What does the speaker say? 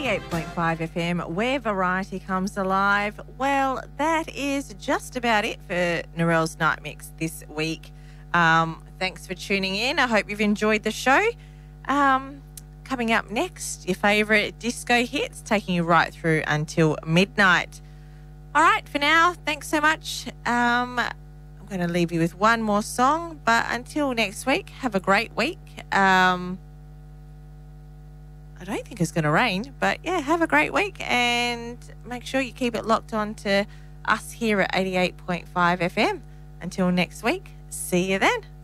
88.5 FM, where variety comes alive. Well, that is just about it for Narelle's Night Mix this week. Thanks for tuning in. I hope you've enjoyed the show. Coming up next, your favourite disco hits, taking you right through until midnight. All right, for now, thanks so much. I'm going to leave you with one more song, but until next week, have a great week. I don't think it's going to rain, but yeah, have a great week and make sure you keep it locked on to us here at 88.5 FM. Until next week, see you then.